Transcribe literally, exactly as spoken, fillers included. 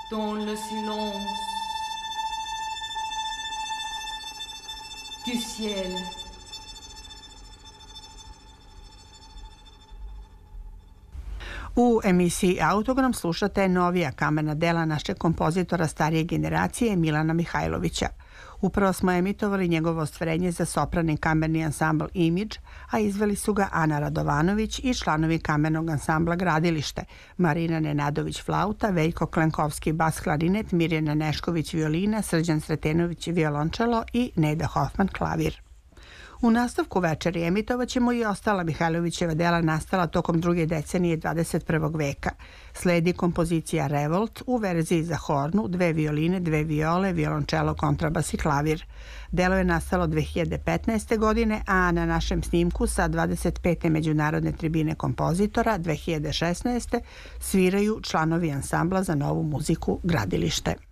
dans le silence du ciel. U emisiji Autogram slušate novija kamerna dela našeg kompozitora starije generacije Milana Mihajlovića. Upravo smo emitovali njegovo ostvarenje za sopran i kamerni ansambl Imidž, a izveli su ga Ana Radovanović i članovi kamernog ansambla Gradilište, Marina Nenadović flauta, Veljko Klenkovski bas klarinet, Mirjana Nešković violina, Srđan Sretenović violončelo i Neda Hoffman klavir. U nastavku večeri emitovat ćemo i ostala Mihajlovićeva dela nastala tokom druge decenije dvadeset prvog veka. Sledi kompozicija Revolt u verziji za hornu, dve violine, dve viole, violončelo, kontrabas i klavir. Delo je nastalo dve hiljade petnaeste. godine, a na našem snimku sa dvadeset pete međunarodne tribine kompozitora dve hiljade šesnaeste. sviraju članovi ansambla za novu muziku Gradilište.